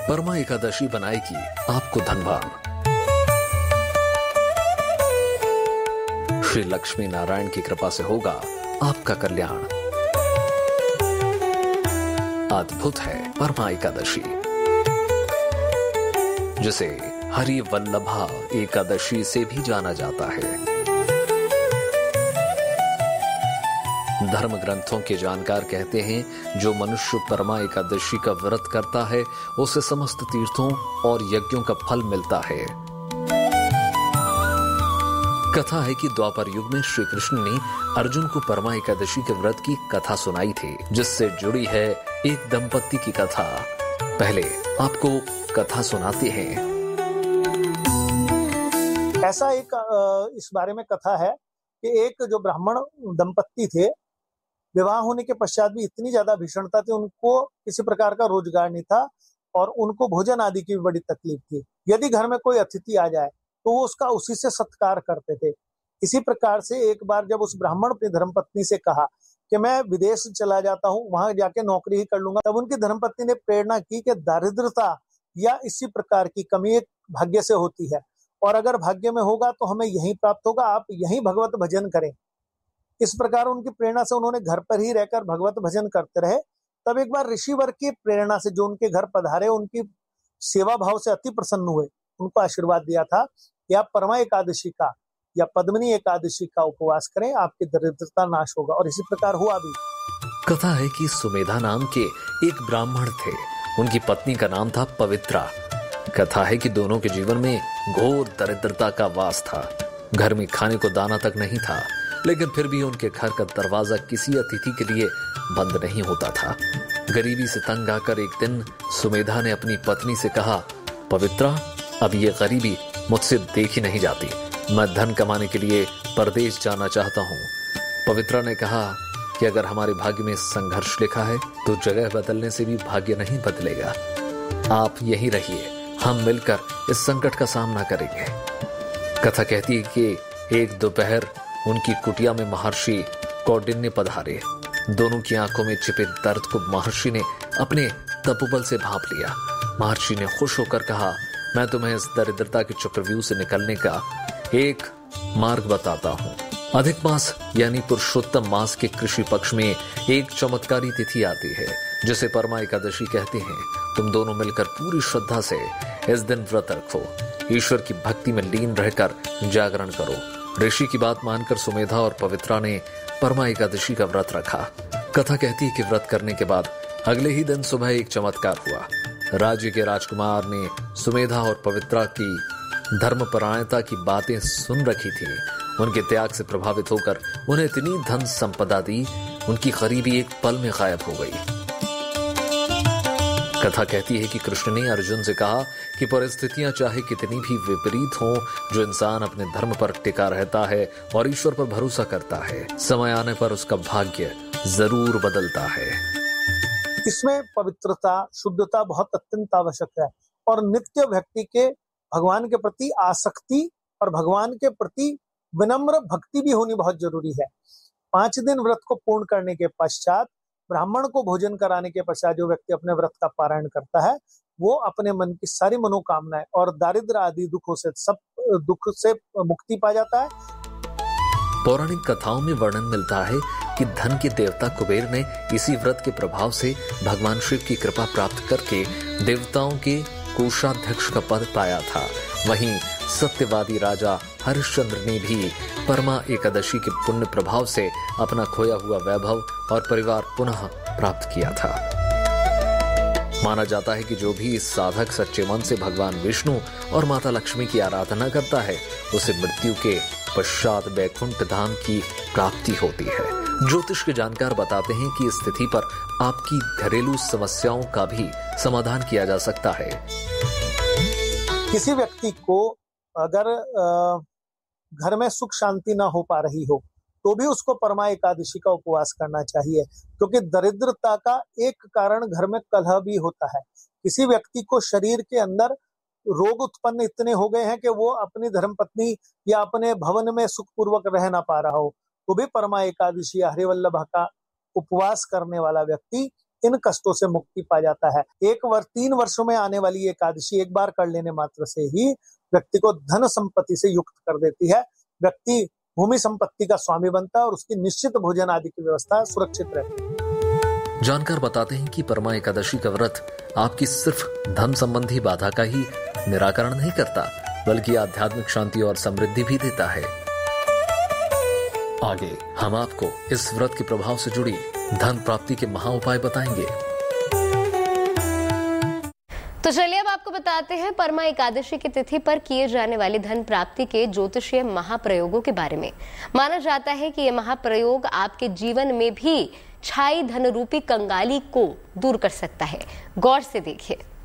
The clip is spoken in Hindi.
परमा एकादशी बनाएगी आपको धनवान। श्री लक्ष्मी नारायण की कृपा से होगा आपका कल्याण। अद्भुत है परमा एकादशी, जिसे हरि वल्लभा एकादशी से भी जाना जाता है। धर्म ग्रंथों के जानकार कहते हैं, जो मनुष्य परमा एकादशी का व्रत करता है उसे समस्त तीर्थों और यज्ञों का फल मिलता है। कथा है कि द्वापर युग में श्री कृष्ण ने अर्जुन को परमा एकादशी के व्रत की कथा सुनाई थी, जिससे जुड़ी है एक दंपत्ति की कथा। पहले आपको कथा सुनाते हैं। ऐसा एक इस बारे में कथा है कि एक जो ब्राह्मण दंपत्ति थे, विवाह होने के पश्चात भी इतनी ज्यादा भीषणता थी, उनको किसी प्रकार का रोजगार नहीं था और उनको भोजन आदि की भी बड़ी तकलीफ थी। यदि घर में कोई अतिथि आ जाए तो वो उसका उसी से सत्कार करते थे। इसी प्रकार से एक बार जब उस ब्राह्मण अपनी धर्मपत्नी से कहा कि मैं विदेश चला जाता हूँ, वहां जाके नौकरी ही कर लूंगा, तब उनकी धर्मपत्नी ने प्रेरणा की कि दारिद्रता या इसी प्रकार की कमी एक भाग्य से होती है और अगर भाग्य में होगा तो हमें यही प्राप्त होगा, आप यही भगवत भजन करें। इस प्रकार उनकी प्रेरणा से उन्होंने घर पर ही रहकर भगवत भजन करते रहे। तब एक बार ऋषिवर की प्रेरणा से जो उनके घर पधारे, उनकी सेवा भाव से अति प्रसन्न हुए, उनको आशीर्वाद दिया था कि आप परमा एकादशी का या पद्मिनी एकादशी का उपवास करें, आपकी दरिद्रता नाश होगा। और इसी प्रकार हुआ भी। कथा है कि सुमेधा नाम के एक ब्राह्मण थे, उनकी पत्नी का नाम था पवित्रा। कथा है कि दोनों के जीवन में घोर दरिद्रता का वास था। घर में खाने को दाना तक नहीं था, लेकिन फिर भी उनके घर का दरवाजा किसी अतिथि के लिए बंद नहीं होता था। गरीबी से तंग आकर एक दिन सुमेधा ने अपनी पत्नी से कहा, पवित्रा, अब ये गरीबी मुझसे देखी नहीं जाती, मैं धन कमाने के लिए परदेश जाना चाहता हूँ। पवित्रा ने कहा कि अगर हमारे भाग्य में संघर्ष लिखा है तो जगह बदलने से भी भाग्य नहीं बदलेगा। आप यहीं रहिए, हम मिलकर इस संकट का सामना करेंगे। कथा कहती है कि एक दोपहर उनकी कुटिया में महर्षि कौंडिन्य पधारे। दोनों की आंखों में छिपे दर्द को महर्षि ने अपने तपोबल से भांप लिया। महर्षि ने खुश होकर कहा, मैं तुम्हें इस दरिद्रता के चक्रव्यूह से निकलने का एक मार्ग बताता हूँ। अधिक मास यानी पुरुषोत्तम मास के कृषि पक्ष में एक चमत्कारी तिथि आती है, जिसे परमा एकादशी कहते हैं। तुम दोनों मिलकर पूरी श्रद्धा से इस दिन व्रत रखो, ईश्वर की भक्ति में लीन रहकर जागरण करो। ऋषि की बात मानकर सुमेधा और पवित्रा ने परमा एकादशी का व्रत रखा। कथा कहती है कि व्रत करने के बाद अगले ही दिन सुबह एक चमत्कार हुआ। राज्य के राजकुमार ने सुमेधा और पवित्रा की धर्मपरायणता की बातें सुन रखी थी। उनके त्याग से प्रभावित होकर उन्हें इतनी धन संपदा दी, उनकी गरीबी एक पल में गायब हो गई। कथा कहती है कि कृष्ण ने अर्जुन से कहा कि परिस्थितियां चाहे कितनी भी विपरीत हों, जो इंसान अपने धर्म पर टिका रहता है और ईश्वर पर भरोसा करता है, समय आने पर उसका भाग्य जरूर बदलता है। इसमें पवित्रता, शुद्धता बहुत अत्यंत आवश्यक है और नित्य व्यक्ति के भगवान के प्रति आसक्ति और भगवान के प्रति विनम्र भक्ति भी होनी बहुत जरूरी है। 5 दिन व्रत को पूर्ण करने के पश्चात, ब्राह्मण को भोजन कराने के पश्चात जो व्यक्ति अपने व्रत का पारायण करता है, वो अपने मन की सारी मनोकामनाएं और दारिद्र्य आदि दुखों से, सब दुख से मुक्ति पा जाता है। पौराणिक कथाओं में वर्णन मिलता है कि धन के देवता कुबेर ने इसी व्रत के प्रभाव से भगवान शिव की कृपा प्राप्त करके देवताओं के कोषाध्यक्ष का पद पाया था। वहीं सत्यवादी राजा हरिश्चंद्र ने भी परमा एकादशी के पुण्य प्रभाव से अपना खोया हुआ वैभव और परिवार पुनः प्राप्त किया था। माना जाता है कि जो भी इस साधक सच्चे मन से भगवान विष्णु और माता लक्ष्मी की आराधना करता है, उसे मृत्यु के पश्चात वैकुंठ धाम की प्राप्ति होती है। ज्योतिष के जानकार बताते हैं कि इस तिथि पर आपकी घरेलू समस्याओं का भी समाधान किया जा सकता है। किसी व्यक्ति को अगर घर में सुख शांति ना हो पा रही हो तो भी उसको परमा एकादशी का उपवास करना चाहिए, क्योंकि दरिद्रता का एक कारण घर में कलह भी होता है। किसी व्यक्ति को शरीर के अंदर रोग उत्पन्न इतने हो गए हैं कि वो अपनी धर्मपत्नी या अपने भवन में सुखपूर्वक रह ना पा रहा हो, तो भी परमा एकादशी या हरिवल्लभ का उपवास करने वाला व्यक्ति इन कष्टों से मुक्ति पा जाता है। 3 वर्षों में आने वाली एकादशी एक बार कर लेने मात्र से ही व्यक्ति को धन संपत्ति से युक्त कर देती है। व्यक्ति भूमि संपत्ति का स्वामी बनता है और उसकी निश्चित भोजन आदि की व्यवस्था सुरक्षित रहती है। जानकार बताते हैं कि परमा एकादशी का व्रत आपकी सिर्फ धन संबंधी बाधा का ही निराकरण नहीं करता, बल्कि आध्यात्मिक शांति और समृद्धि भी देता है। आगे हम आपको इस व्रत के प्रभाव से जुड़ी धन प्राप्ति के महा उपाय बताएंगे। तो चलिए अब आपको बताते हैं परमा एकादशी की तिथि पर किए जाने वाले धन प्राप्ति के ज्योतिषीय महाप्रयोगों के बारे में। माना जाता है कि यह महाप्रयोग आपके जीवन में भी छाई धन रूपी कंगाली को दूर कर सकता है। गौर से देखिए।